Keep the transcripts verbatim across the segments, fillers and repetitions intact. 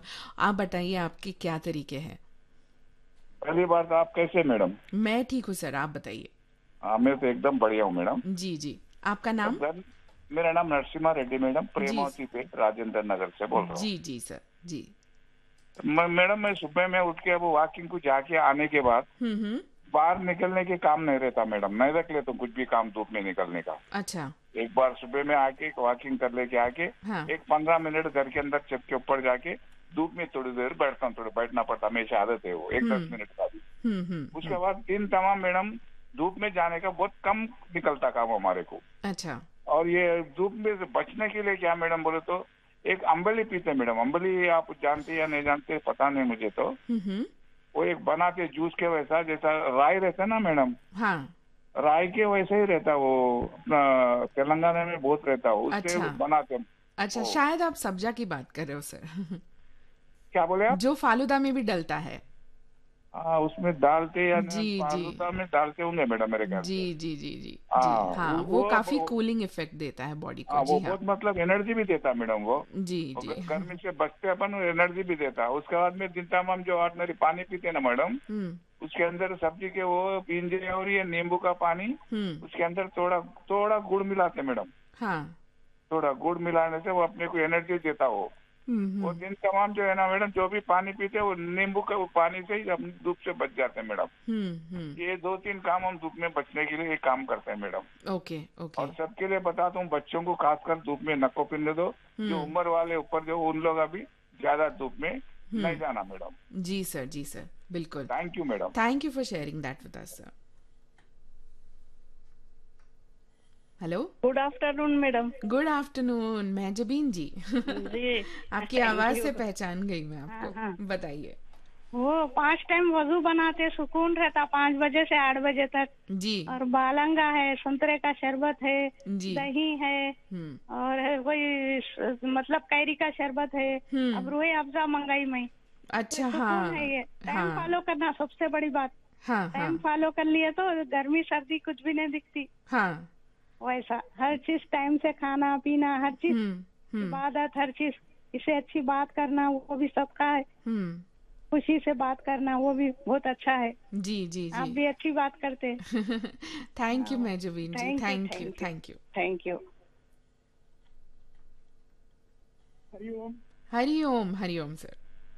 आप बताइए आपके क्या तरीके हैं? पहली बात, आप कैसे मैडम? मैं ठीक हूँ सर, आप बताइए। हाँ, मैं तो एकदम बढ़िया हूँ मैडम। जी, जी। आपका सब नाम? घर मेरा नाम नरसिम्हा रेड्डी मैडम, जी, प्रेमावती पेट, राजेंद्र नगर से बोल रहा हूँ। जी, जी सर, जी। मैं मैडम, मैं सुबह में उठ के अब वॉकिंग को जाके आने के बाद हुँ, हुँ। बाहर निकलने के काम नहीं रहता मैडम, नहीं रख ले तो कुछ भी काम धूप में निकलने का। अच्छा, एक बार सुबह में आके वॉकिंग कर लेके आके हाँ। एक पंद्रह मिनट घर के अंदर छत के ऊपर जाके धूप में थोड़ी देर बैठता हूँ, थोड़ा बैठना पड़ता, हमेशा आदत है वो, एक हुँ, दस मिनट का भी। हुँ, हुँ, उसके हुँ। बाद दिन तमाम मैडम धूप में जाने का बहुत कम निकलता काम हमारे को। अच्छा। और ये धूप में से बचने के लिए क्या मैडम बोले तो एक अम्बली पीते हैं मैडम। अम्बली आप जानते या नहीं जानते पता नहीं मुझे तो। हुँ, हुँ। वो एक बनाते जूस के वैसा, जैसा राई रहता है ना मैडम, हाँ, राई के वैसे ही रहता वो, अपना तेलंगाना में बहुत रहता वो, उससे अच्छा। बनाते हैं अच्छा, वो। शायद आप सब्जा की बात कर रहे हो सर। क्या बोले आप? जो फालूदा में भी डलता है। हाँ, उसमें डालते या नहीं, जी, जी। फालूदा में डालते होंगे मैडम मेरे ख्याल जी, से। जी, जी, जी, जी। हाँ हाँ, वो वो वो काफ़ी वो- कूलिंग इफ़ेक्ट देता है बॉडी को। हाँ, वो जी हाँ। बहुत मतलब एनर्जी भी देता मैडम वो। जी, और जी। ग- गर्मी से बचते अपन, एनर्जी भी देता है। उसके बाद में दिन तमाम जो ऑर्डनरी पानी पीते हैं ना मैडम, हुँ, उसके अंदर सब्जी के वो बींजे और ये नींबू का पानी, हुँ। उसके अंदर थोड़ा थोड़ा गुड़ मिलाते हैं मैडम। हाँ। थोड़ा गुड़ मिलाने से वो अपने को एनर्जी देता हो। हुँ, वो हुँ। दिन तमाम जो है ना मैडम, जो भी पानी पीते हैं वो नींबू का वो पानी से ही हम धूप से बच जाते हैं मैडम। हुँ, हुँ। ये दो तीन काम हम धूप में बचने के लिए ये काम करते हैं मैडम। Okay, okay. और सबके लिए बताता हूँ, बच्चों को खासकर धूप में नको पीने दो। जो हुँ, उम्र वाले ऊपर जो उन लोग अभी ज्यादा धूप में नहीं हुँ। जाना मैडम। जी सर, जी सर, बिल्कुल। Thank you madam. Thank you for sharing that with us sir. Hello? Good afternoon madam. Good afternoon, मैं जबीन जी। जी। आपकी थैंक आवाज़ यू। से पहचान गई मैं हाँ आपको। हाँ। बताइए। वो पांच टाइम वजू बनाते, सुकून रहता पाँच बजे से आठ बजे तक। जी, और बालंगा है, संतरे का शरबत है, जी। दही है, हुँ, और है कोई स- मतलब कैरी का शरबत है। अब हुँ। रूह अफ़ज़ा मंगाई मैं। तो अच्छा, सुकून है हाँ, ये, टाइम हाँ, फॉलो करना सबसे बड़ी बात। हाँ, टाइम हाँ, फॉलो कर लिए तो गर्मी सर्दी कुछ भी नहीं दिखती। हाँ। वैसा हर चीज टाइम से, खाना पीना हर चीज, हुँ, हुँ, इबादत हर चीज, इससे अच्छी बात करना वो भी सबका है। हुँ। खुशी से बात करना वो भी बहुत अच्छा है। जी, जी, आप जी। भी अच्छी बात करते हैं। थैंक यू हाँ, मेजविन जी, thank you thank you, thank you thank you. Thank you. Hariom. Hariom, Hariom sir.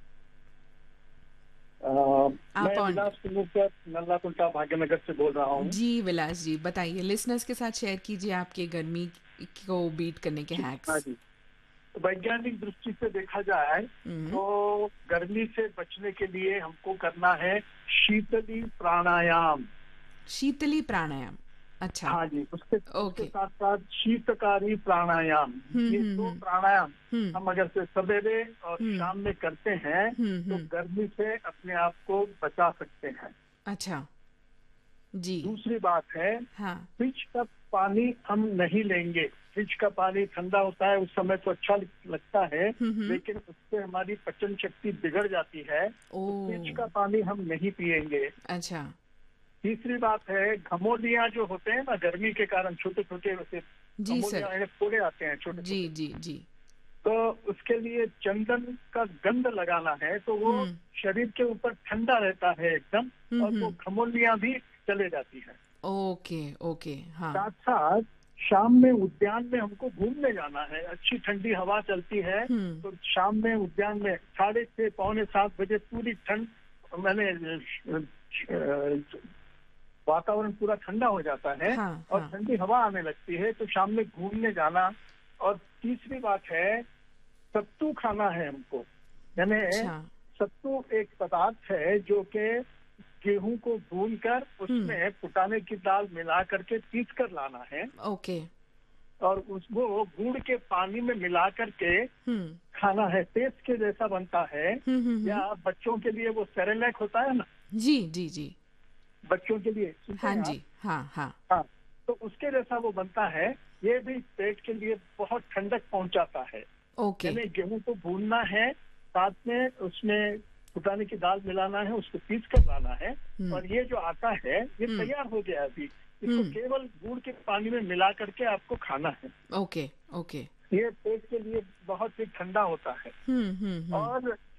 अ, आप मैं ऑन। विलास कुल्लूकर, नल्ला कुंटा, भाग्यनगर से बोल रहा हूँ। जी विलास जी, बताइए लिसनर्स के साथ शेयर कीजिए आपके गर्मी को बीट करने के हाँ हैक्स। जी। तो वैज्ञानिक दृष्टि से देखा जाए हुँ, तो गर्मी से बचने के लिए हमको करना है शीतली प्राणायाम। शीतली प्राणायाम। अच्छा, हाँ जी, उसके उसके ओके। साथ साथ शीतकारी प्राणायाम। हुँ, ये हुँ, दो हुँ, प्राणायाम हुँ, हम अगर से सवेरे और हुँ, शाम में करते हैं हुँ, तो हुँ। गर्मी से अपने आप को बचा सकते हैं। अच्छा, जी, दूसरी बात है, हाँ। फ्रिज का पानी हम नहीं लेंगे। फ्रिज का पानी ठंडा होता है, उस समय तो अच्छा लगता है, हुँ, हुँ। लेकिन उससे हमारी पाचन शक्ति बिगड़ जाती है, तो फ्रिज ओह! का पानी हम नहीं पिएंगे। अच्छा। तीसरी बात है, घमौलियां जो होते हैं ना गर्मी के कारण, छोटे छोटे वैसे जी सर। घमौलियां फोड़े आते हैं छोटे जी, छोटे, जी, जी। तो उसके लिए चंदन का गंध लगाना है, तो वो हुँ, शरीर के ऊपर ठंडा रहता है एकदम, हुँ, और वो हुँ। घमौलियां भी चले जाती है। ओके, ओके, हाँ। साथ साथ शाम में उद्यान में हमको घूमने जाना है, अच्छी ठंडी हवा चलती है, हुँ, तो शाम में उद्यान में साढ़े छह पौने सात बजे पूरी ठंड, मैंने अ, वातावरण पूरा ठंडा हो जाता है हाँ, और हाँ। ठंडी हवा आने लगती है, तो शाम में घूमने जाना। और तीसरी बात है, सत्तू खाना है हमको। यानी अच्छा। सत्तू एक पदार्थ है जो कि गेहूं को भून कर हुँ, उसमें फुटाने की दाल मिला करके पीस कर लाना है, ओके। और उसको गुड़ के पानी में मिला करके हुँ, खाना है। पेस्ट के जैसा बनता है। हुँ, हुँ, या हुँ। बच्चों के लिए वो सेरेलैक होता है ना, जी, जी, जी। बच्चों के लिए सुनते हाँ हैं आप? जी, हाँ, हाँ। हाँ, तो उसके जैसा वो बनता है। ये भी पेट के लिए बहुत ठंडक पहुंचाता है। ओके। यानी गेहूं को भूनना है, साथ में उसमें फुटाने की दाल मिलाना है, उसको पीस कर लाना है, हुँ, और ये जो आटा है ये हुँ, तैयार हो गया अभी। इसको हुँ। केवल गुड़ के पानी में मिला करके आपको खाना है। Okay, okay. ये पेट के लिए बहुत ही ठंडा होता है। हुँ, हुँ, हुँ। और